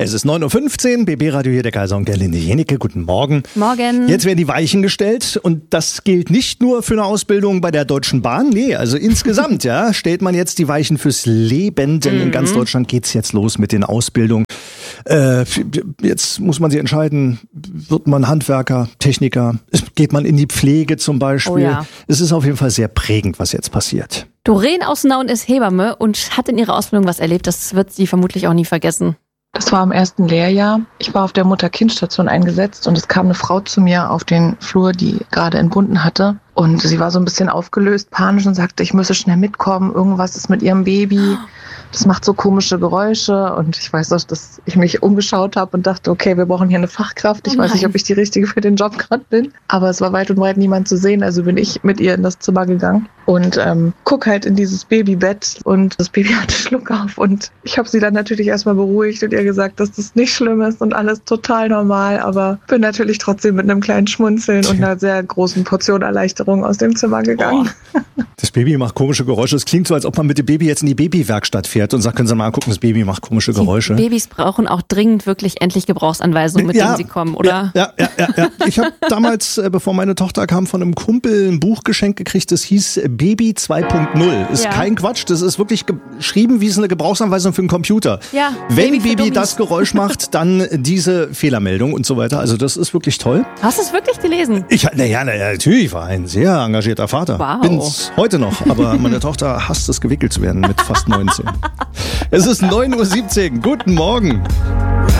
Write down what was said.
Es ist 9.15 Uhr, BB-Radio hier, der Kaiser und Gerlinde Jenecke. Guten Morgen. Morgen. Jetzt werden die Weichen gestellt und das gilt nicht nur für eine Ausbildung bei der Deutschen Bahn, nee, also insgesamt, ja, stellt man jetzt die Weichen fürs Leben, denn in ganz Deutschland geht's jetzt los mit den Ausbildungen. Jetzt muss man sich entscheiden, wird man Handwerker, Techniker, geht man in die Pflege zum Beispiel. Oh ja. Es ist auf jeden Fall sehr prägend, was jetzt passiert. Doreen aus Nauen ist Hebamme und hat in ihrer Ausbildung was erlebt, das wird sie vermutlich auch nie vergessen. Das war im ersten Lehrjahr. Ich war auf der Mutter-Kind-Station eingesetzt und es kam eine Frau zu mir auf den Flur, die gerade entbunden hatte. Und sie war so ein bisschen aufgelöst, panisch und sagte, ich müsse schnell mitkommen, irgendwas ist mit ihrem Baby. Das macht so komische Geräusche. Und ich weiß auch, dass ich mich umgeschaut habe und dachte, okay, wir brauchen hier eine Fachkraft. Ich weiß nicht, ob ich die Richtige für den Job gerade bin. Aber es war weit und breit niemand zu sehen, also bin ich mit ihr in das Zimmer gegangen. Und guck halt in dieses Babybett und das Baby hatte Schluck auf. Und ich habe sie dann natürlich erstmal beruhigt und ihr gesagt, dass das nicht schlimm ist und alles total normal. Aber bin natürlich trotzdem mit einem kleinen Schmunzeln und einer sehr großen Portion Erleichterung aus dem Zimmer gegangen. Das Baby macht komische Geräusche. Es klingt so, als ob man mit dem Baby jetzt in die Babywerkstatt fährt und sagt, können Sie mal gucken, das Baby macht komische Geräusche. Die Babys brauchen auch dringend wirklich endlich Gebrauchsanweisungen, mit denen sie kommen, oder? Ja. Ich habe damals, bevor meine Tochter kam, von einem Kumpel ein Buch geschenkt gekriegt, das hieß Baby 2.0. Ist kein Quatsch, das ist wirklich geschrieben wie es eine Gebrauchsanweisung für einen Computer. Ja, Wenn Baby das Geräusch macht, dann diese Fehlermeldung und so weiter. Also das ist wirklich toll. Hast du es wirklich gelesen? Natürlich, ich war ein sehr engagierter Vater. Wow. Bin's heute noch, aber meine Tochter hasst es, gewickelt zu werden mit fast 19. Es ist 9.17 Uhr. Guten Morgen.